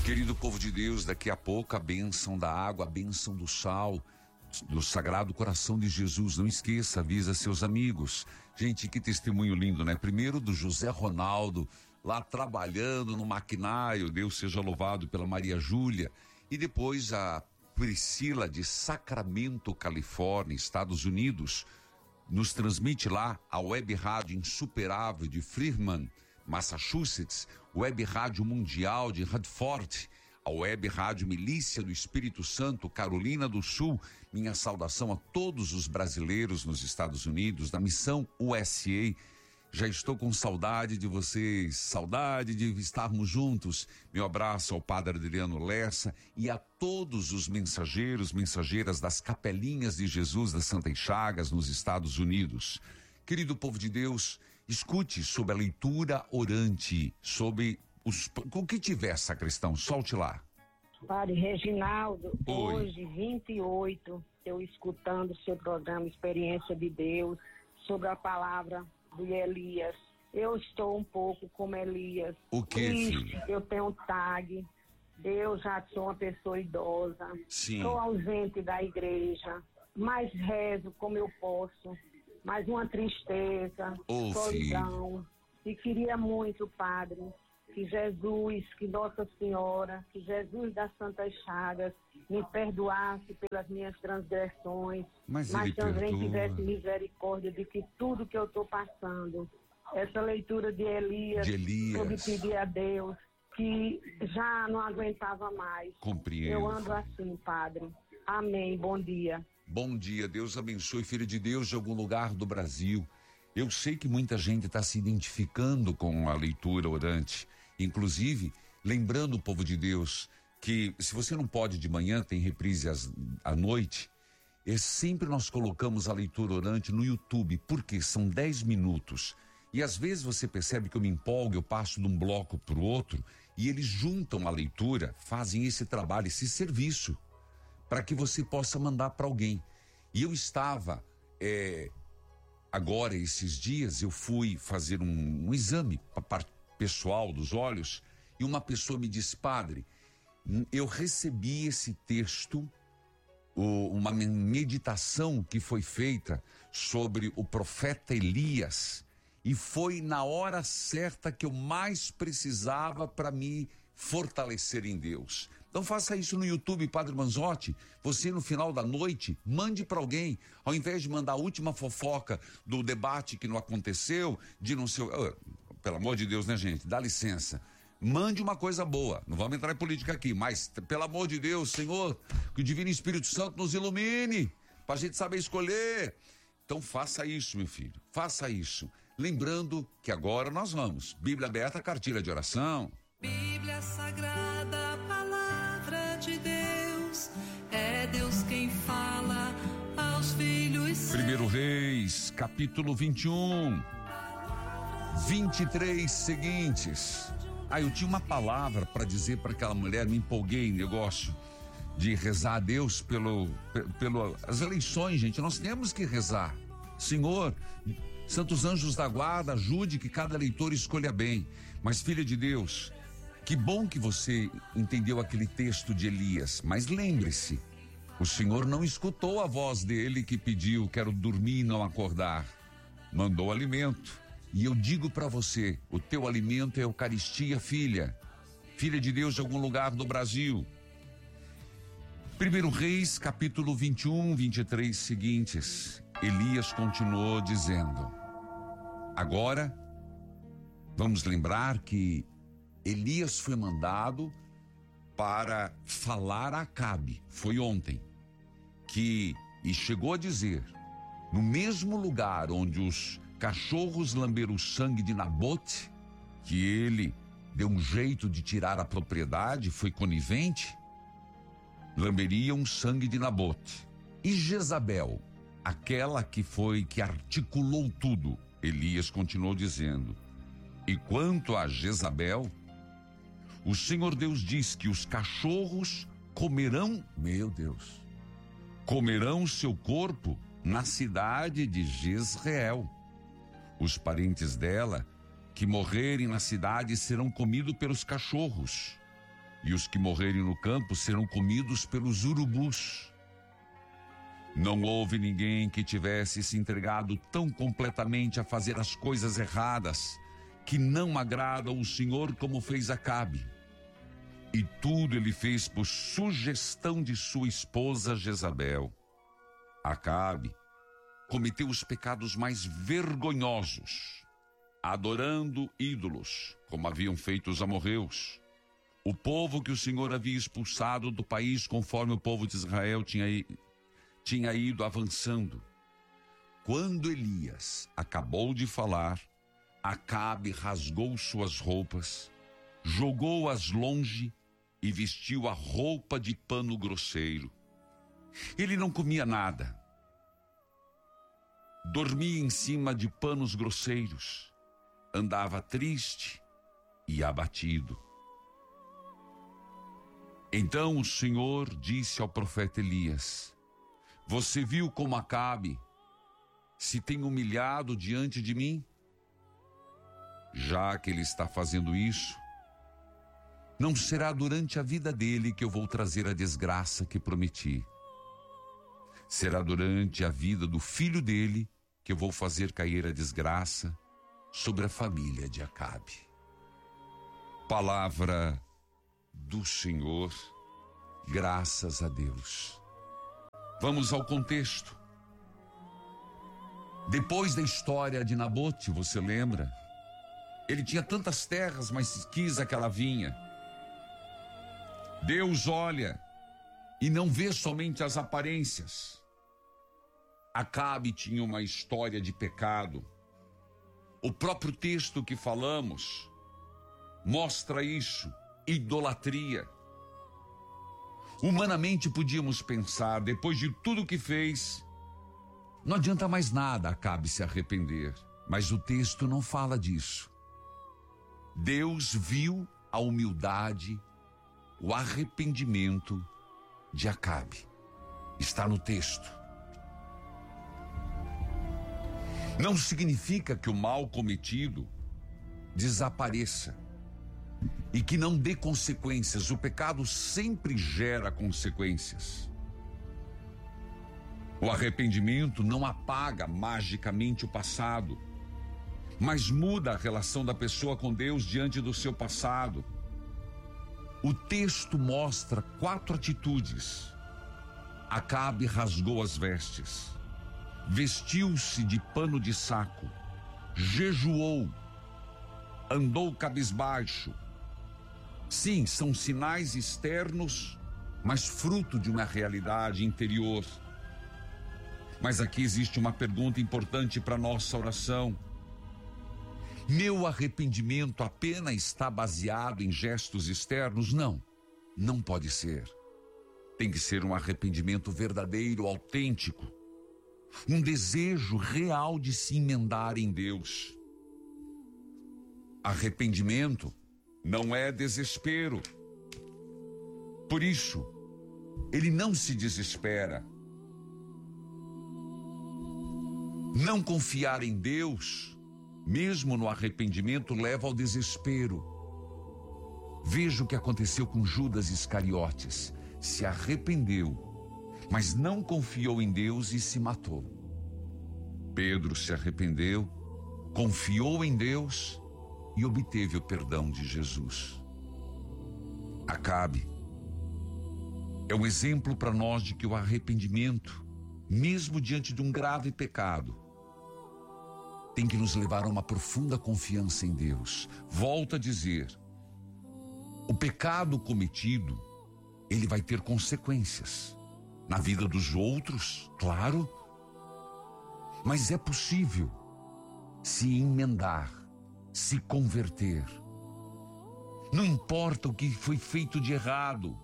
Querido povo de Deus, daqui a pouco a bênção da água, a bênção do sal, do Sagrado Coração de Jesus. Não esqueça, avisa seus amigos. Gente, que testemunho lindo, né? Primeiro do José Ronaldo, lá trabalhando no maquinário, Deus seja louvado, pela Maria Júlia. E depois a Priscila de Sacramento, Califórnia, Estados Unidos, nos transmite lá a Web Rádio Insuperável de Freeman, Massachusetts, Web Rádio Mundial de Radford, a Web Rádio Milícia do Espírito Santo, Carolina do Sul. Minha saudação a todos os brasileiros nos Estados Unidos, da Missão USA. Já estou com saudade de vocês, saudade de estarmos juntos. Meu abraço ao Padre Adriano Lessa e a todos os mensageiros, mensageiras das Capelinhas de Jesus das Santas Chagas nos Estados Unidos. Querido povo de Deus, escute sobre a leitura orante, sobre o que tiver, sacristão, solte lá. Padre Reginaldo, Oi. Hoje, 28, eu escutando o seu programa Experiência de Deus, sobre a palavra do Elias. Eu estou um pouco como Elias. O que, filho? Eu tenho TAG, eu já sou uma pessoa idosa, Sim. Estou ausente da igreja, mas rezo como eu posso. Mais uma tristeza, solidão. E queria muito, Padre, que Jesus, que Nossa Senhora, que Jesus das Santas Chagas me perdoasse pelas minhas transgressões, mas também tivesse misericórdia de que tudo que eu estou passando, essa leitura de Elias, eu me pedi a Deus que já não aguentava mais. Compreendo. Eu ando assim, Padre. Amém, bom dia. Bom dia, Deus abençoe, filho de Deus de algum lugar do Brasil. Eu sei que muita gente está se identificando com a leitura orante, inclusive lembrando o povo de Deus que se você não pode de manhã, tem reprise à noite, sempre nós colocamos a leitura orante no YouTube, porque são 10 minutos. E às vezes você percebe que eu me empolgo, eu passo de um bloco para o outro, e eles juntam a leitura, fazem esse trabalho, esse serviço, para que você possa mandar para alguém. E eu estava, agora esses dias, eu fui fazer um exame pessoal dos olhos, e uma pessoa me disse: Padre, eu recebi esse texto, uma meditação que foi feita sobre o profeta Elias, e foi na hora certa que eu mais precisava para me fortalecer em Deus. Então faça isso no YouTube, Padre Manzotti. Você no final da noite, mande para alguém, ao invés de mandar a última fofoca do debate que não aconteceu, de não sei, pelo amor de Deus, né, gente? Dá licença. Mande uma coisa boa. Não vamos entrar em política aqui, mas pelo amor de Deus, Senhor, que o Divino Espírito Santo nos ilumine, para a gente saber escolher. Então faça isso, meu filho, faça isso. Lembrando que agora nós vamos. Bíblia aberta, cartilha de oração. Bíblia Sagrada, Palavra de Deus, é Deus quem fala aos filhos seus. 1 Reis, capítulo 21, 23 seguintes. Eu tinha uma palavra para dizer para aquela mulher, me empolguei em negócio de rezar a Deus pelas eleições, gente. Nós temos que rezar. Senhor, santos anjos da guarda, ajude que cada eleitor escolha bem. Mas, filha de Deus, que bom que você entendeu aquele texto de Elias, mas lembre-se, o Senhor não escutou a voz dele que pediu: quero dormir e não acordar. Mandou alimento. E eu digo para você, o teu alimento é a Eucaristia, filha de Deus de algum lugar do Brasil. 1 Reis, capítulo 21, 23 seguintes. Elias continuou dizendo. Agora, vamos lembrar que Elias foi mandado para falar a Acabe, foi ontem, e chegou a dizer, no mesmo lugar onde os cachorros lamberam o sangue de Nabote, que ele deu um jeito de tirar a propriedade, foi conivente, lamberiam o sangue de Nabote. E Jezabel, aquela que articulou tudo, Elias continuou dizendo, e quanto a Jezabel, o Senhor Deus diz que os cachorros comerão, meu Deus, comerão seu corpo na cidade de Jezreel. Os parentes dela que morrerem na cidade serão comidos pelos cachorros. e os que morrerem no campo serão comidos pelos urubus. Não houve ninguém que tivesse se entregado tão completamente a fazer as coisas erradas que não agradam o Senhor como fez Acabe. E tudo ele fez por sugestão de sua esposa Jezabel. Acabe cometeu os pecados mais vergonhosos, adorando ídolos, como haviam feito os amorreus. O povo que o Senhor havia expulsado do país, conforme o povo de Israel tinha ido avançando. Quando Elias acabou de falar, Acabe rasgou suas roupas, jogou-as longe e vestiu a roupa de pano grosseiro. Ele não comia nada. Dormia em cima de panos grosseiros. Andava triste e abatido. Então o Senhor disse ao profeta Elias: você viu como Acabe se tem humilhado diante de mim? Já que ele está fazendo isso, não será durante a vida dele que eu vou trazer a desgraça que prometi. Será durante a vida do filho dele que eu vou fazer cair a desgraça sobre a família de Acabe. Palavra do Senhor, graças a Deus. Vamos ao contexto. Depois da história de Nabote, você lembra? Ele tinha tantas terras, mas quis aquela vinha. Deus olha e não vê somente as aparências. Acabe tinha uma história de pecado. O próprio texto que falamos mostra isso, idolatria. Humanamente podíamos pensar, depois de tudo que fez, não adianta mais nada Acabe se arrepender. Mas o texto não fala disso. Deus viu a humildade, o arrependimento de Acabe. Está no texto. Não significa que o mal cometido desapareça e que não dê consequências. O pecado sempre gera consequências. O arrependimento não apaga magicamente o passado, mas muda a relação da pessoa com Deus diante do seu passado. O texto mostra 4 atitudes. Acabe rasgou as vestes, vestiu-se de pano de saco, jejuou, andou cabisbaixo. Sim, são sinais externos, mas fruto de uma realidade interior. Mas aqui existe uma pergunta importante para nossa oração. Meu arrependimento apenas está baseado em gestos externos? Não, não pode ser. Tem que ser um arrependimento verdadeiro, autêntico. Um desejo real de se emendar em Deus. Arrependimento não é desespero. Por isso, ele não se desespera. Não confiar em Deus, mesmo no arrependimento, leva ao desespero. Veja o que aconteceu com Judas Iscariotes. Se arrependeu, mas não confiou em Deus e se matou. Pedro se arrependeu, confiou em Deus e obteve o perdão de Jesus. Acabe é um exemplo para nós de que o arrependimento, mesmo diante de um grave pecado, tem que nos levar a uma profunda confiança em Deus. Volto a dizer, o pecado cometido, ele vai ter consequências. Na vida dos outros, claro. Mas é possível se emendar, se converter. Não importa o que foi feito de errado.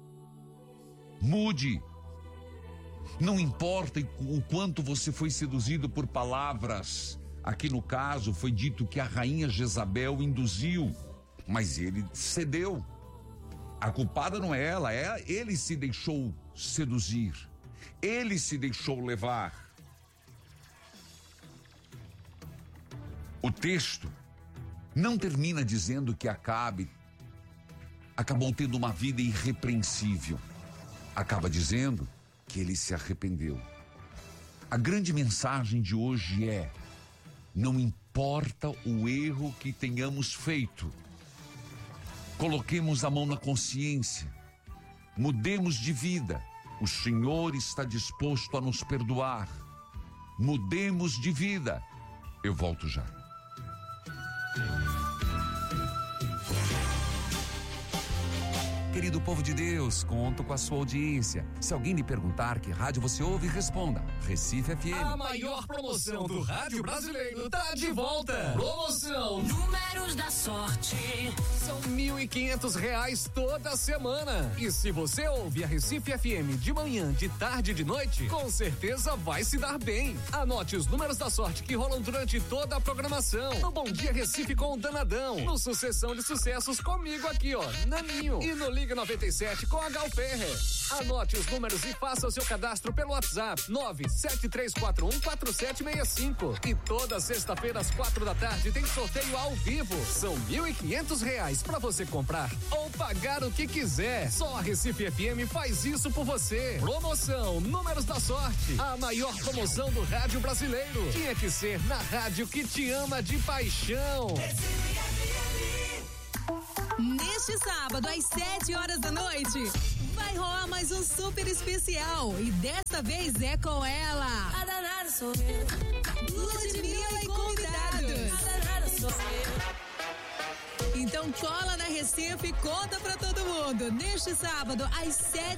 Mude. Não importa o quanto você foi seduzido por palavras. Aqui no caso foi dito que a rainha Jezabel induziu, mas ele cedeu. A culpada não é ela, ele se deixou seduzir. Ele se deixou levar. O texto não termina dizendo que Acabe acabou tendo uma vida irrepreensível. Acaba dizendo que ele se arrependeu. A grande mensagem de hoje é: não importa o erro que tenhamos feito, coloquemos a mão na consciência, mudemos de vida. O Senhor está disposto a nos perdoar. Mudemos de vida. Eu volto já. Querido povo de Deus, conto com a sua audiência. Se alguém lhe perguntar que rádio você ouve, responda: Recife FM. A maior promoção do rádio brasileiro tá de volta. Promoção Números da Sorte. São R$1.500 toda semana. E se você ouve a Recife FM de manhã, de tarde e de noite, com certeza vai se dar bem. Anote os números da sorte que rolam durante toda a programação. No Bom Dia Recife com o Danadão. No Sucessão de Sucessos comigo aqui, ó, Naninho. E no Liga 97 com a Gal Ferrer. Anote os números e faça o seu cadastro pelo WhatsApp 973414765. E toda sexta-feira às 4h tem sorteio ao vivo. São R$1.500 para você comprar ou pagar o que quiser. Só a Recife FM faz isso por você. Promoção Números da Sorte. A maior promoção do rádio brasileiro. Tinha que ser na rádio que te ama de paixão. Neste sábado, às 7h, vai rolar mais um super especial. E dessa vez é com ela. A danada sou eu. Ludmilla e convidados. A danada sou eu. Então cola na Recife e conta pra todo mundo. Neste sábado, às 7h.